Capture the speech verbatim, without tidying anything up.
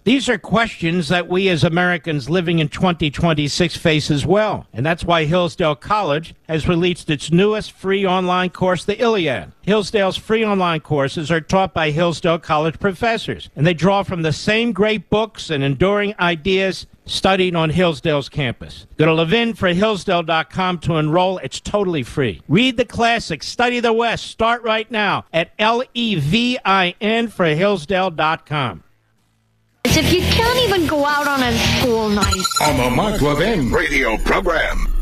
These are questions that we as Americans living in twenty twenty-six face as well. And that's why Hillsdale College has released its newest free online course, the Iliad. Hillsdale's free online courses are taught by Hillsdale College professors, and they draw from the same great books and enduring ideas studied on Hillsdale's campus. Go to levin for hillsdale dot com to enroll. It's totally free. Read the classics, study the West. Start right now at L E V I N for hillsdale dot com. If you can't even go out on a school night. On the Mark Levin radio program.